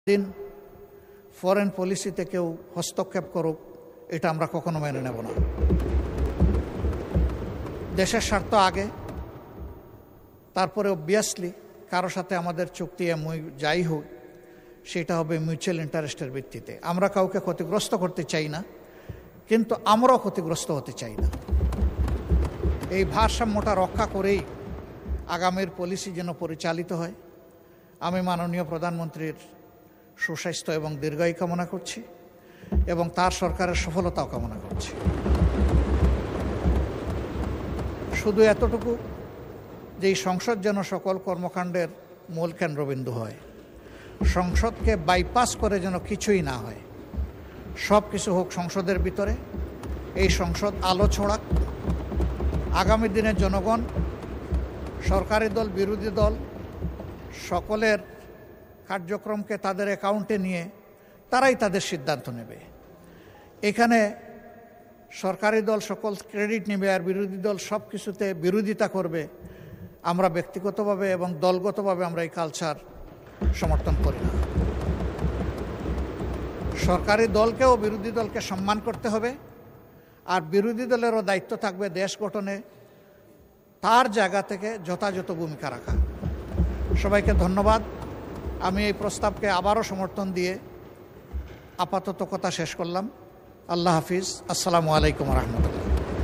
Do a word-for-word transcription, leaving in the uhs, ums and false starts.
দিন ফরেন পলিসিতে কেউ হস্তক্ষেপ করুক, এটা আমরা কখনো মেনে নেব না। দেশের স্বার্থ আগে, তারপরে অবভিয়াসলি কারো সাথে আমাদের চুক্তি যাই হোক সেটা হবে মিউচুয়াল ইন্টারেস্টের ভিত্তিতে। আমরা কাউকে ক্ষতিগ্রস্ত করতে চাই না, কিন্তু আমরাও ক্ষতিগ্রস্ত হতে চাই না। এই ভারসাম্যটা রক্ষা করেই আগামীর পলিসি যেন পরিচালিত হয়। আমি মাননীয় প্রধানমন্ত্রীর সুস্বাস্থ্য এবং দীর্ঘায়ু কামনা করছি এবং তার সরকারের সফলতাও কামনা করছি। শুধু এতটুকু যে এই সংসদ যেন সকল কর্মকাণ্ডের মূল কেন্দ্রবিন্দু হয়, সংসদকে বাইপাস করে যেন কিছুই না হয়, সব কিছু হোক সংসদের ভিতরে। এই সংসদ আলো ছড়াক, আগামী দিনে জনগণ, সরকারি দল, বিরোধী দল সকলের কার্যক্রমকে তাদের অ্যাকাউন্টে নিয়ে তারাই তাদের সিদ্ধান্ত নেবে। এখানে সরকারি দল সকল ক্রেডিট নেবে আর বিরোধী দল সব কিছুতে বিরোধিতা করবে। আমরা ব্যক্তিগতভাবে এবং দলগতভাবে আমরা এই কালচার সমর্থন করি না। সরকারি দলকেও বিরোধী দলকে সম্মান করতে হবে, আর বিরোধী দলেরও দায়িত্ব থাকবে দেশ গঠনে তার জায়গা থেকে যথাযথ ভূমিকা রাখা। সবাইকে ধন্যবাদ। আমি এই প্রস্তাবকে আবারও সমর্থন দিয়ে আপাতত কথা শেষ করলাম। আল্লাহ হাফিজ। আসসালামু আলাইকুম রহমতুল্লাহ।